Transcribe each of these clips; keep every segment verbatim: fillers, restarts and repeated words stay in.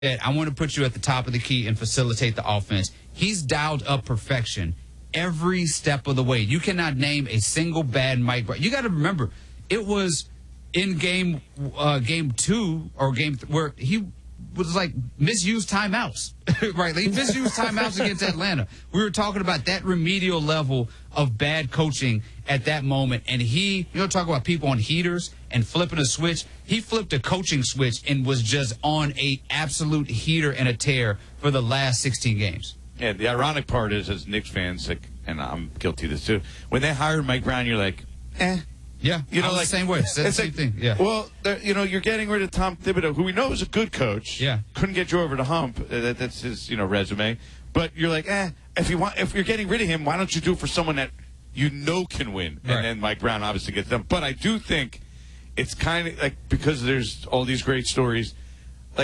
I want to put you at the top of the key and facilitate the offense. He's dialed up perfection every step of the way. You cannot name a single bad Mike Brown. You got to remember, it was in game uh, game two or game th- where he was like misused timeouts, right? Like, he misused timeouts against Atlanta. We were talking about that remedial level of bad coaching at that moment. And he, you know, talk about people on heaters and flipping a switch. He flipped a coaching switch and was just on a absolute heater and a tear for the last sixteen games. Yeah, the ironic part is, as Knicks fans, like, and I'm guilty of this too, when they hired Mike Brown, you're like, eh. Yeah, you know, like like the same way. It's the same like, thing. Yeah. Well, you know, you're getting rid of Tom Thibodeau, who we know is a good coach. Yeah. Couldn't get you over the hump. Uh, that, that's his, you know, resume. But you're like, eh. If you want, if you're getting rid of him, why don't you do it for someone that you know can win? Right. And then Mike Brown obviously gets them. But I do think it's kind of like, because there's all these great stories. Like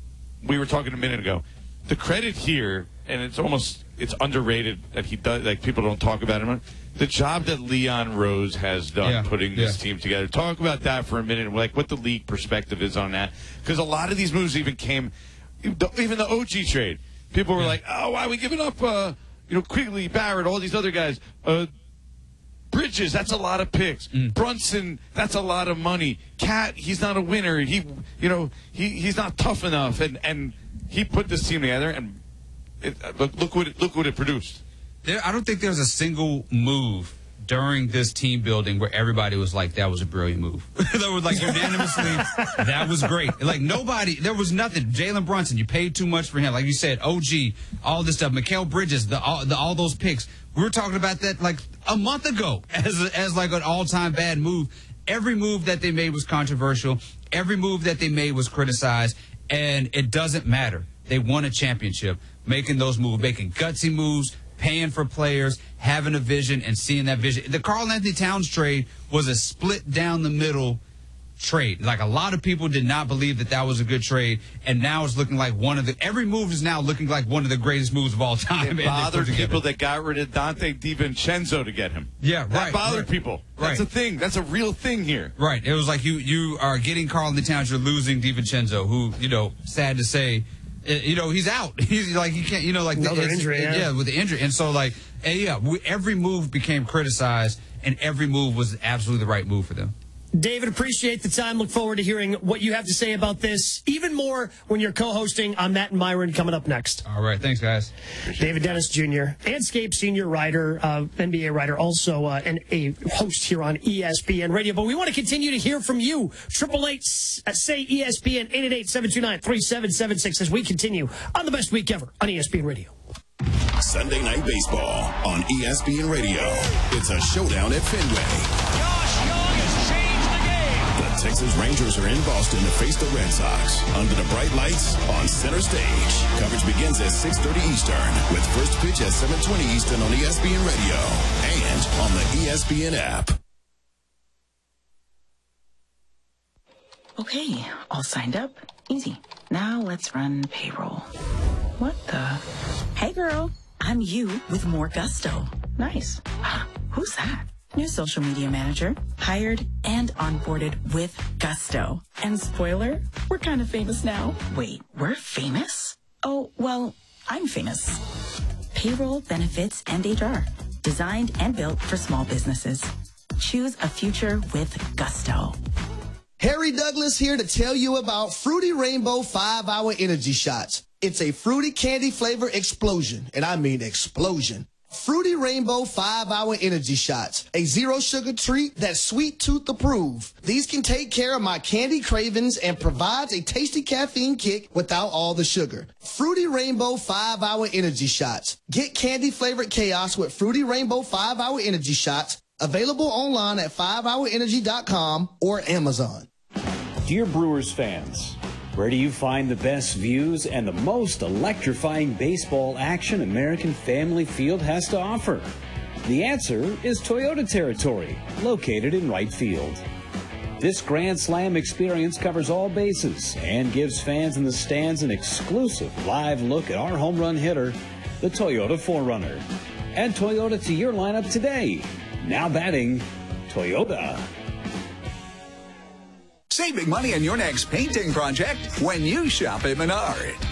we were talking a minute ago, the credit here, and it's almost it's underrated that he does. Like, people don't talk about him. The job that Leon Rose has done yeah, putting this yeah. team together. Talk about that for a minute, like what the league perspective is on that. Because a lot of these moves even came, even the O G trade. People were yeah. like, oh, why are we giving up, uh, you know, Quigley, Barrett, all these other guys. Uh, Bridges, that's a lot of picks. Mm. Brunson, that's a lot of money. Cat, he's not a winner. He, you know, he, he's not tough enough. And, and he put this team together, and it, look, look what it, look what it produced. There, I don't think there's a single move during this team building where everybody was like, that was a brilliant move. They were like unanimously, that was great. Like, nobody, there was nothing. Jalen Brunson, you paid too much for him. Like you said, O G, all this stuff. Mikal Bridges, the all, the, all those picks. We were talking about that like a month ago as, a, as like an all-time bad move. Every move that they made was controversial. Every move that they made was criticized. And it doesn't matter. They won a championship making those moves, making gutsy moves, paying for players, having a vision, and seeing that vision. The Karl Anthony Towns trade was a split down the middle trade. Like, a lot of people did not believe that that was a good trade, and now it's looking like one of the – every move is now looking like one of the greatest moves of all time. It bothered people that got rid of Dante DiVincenzo to get him. Yeah, right. That bothered right. people. That's right. a thing. That's a real thing here. Right. It was like you, you are getting Karl Anthony Towns, you're losing DiVincenzo, who, you know, sad to say – you know, he's out. He's like, he can't, you know, like another the, injury. Yeah. yeah, with the injury. And so, like, and yeah, we, every move became criticized, and every move was absolutely the right move for them. David, appreciate the time. Look forward to hearing what you have to say about this. Even more when you're co-hosting on Matt and Myron coming up next. All right. Thanks, guys. Appreciate David it. Dennis Junior, Anscape senior writer, uh, N B A writer, also uh, an, a host here on E S P N Radio. But we want to continue to hear from you. Triple eight say E S P N, eight eight eight, seven two nine, three seven seven six as we continue on the best week ever on E S P N Radio. Sunday Night Baseball on E S P N Radio. It's a showdown at Fenway. The Texas Rangers are in Boston to face the Red Sox under the bright lights on center stage. Coverage begins at six thirty Eastern with first pitch at seven twenty Eastern on E S P N Radio and on the E S P N app. Okay, all signed up. Easy. Now let's run payroll. What the? Hey, girl. I'm you with more gusto. Nice. Who's that? New social media manager, hired and onboarded with gusto. And spoiler, we're kind of famous now. Wait, we're famous? Oh, well, I'm famous. Payroll, benefits, and H R. Designed and built for small businesses. Choose a future with gusto. Harry Douglas here to tell you about Fruity Rainbow five hour Energy Shots. It's a fruity candy flavor explosion, and I mean explosion. Fruity Rainbow five hour Energy Shots, a zero-sugar treat that's sweet tooth approved. These can take care of my candy cravings and provides a tasty caffeine kick without all the sugar. Fruity Rainbow five hour Energy Shots. Get candy-flavored chaos with Fruity Rainbow five hour Energy Shots, available online at five hour energy dot com or Amazon. Dear Brewers fans, where do you find the best views and the most electrifying baseball action American Family Field has to offer? The answer is Toyota Territory, located in right field. This Grand Slam experience covers all bases and gives fans in the stands an exclusive live look at our home run hitter, the Toyota four runner. Add Toyota to your lineup today. Now batting, Toyota. Save big money on your next painting project when you shop at Menard.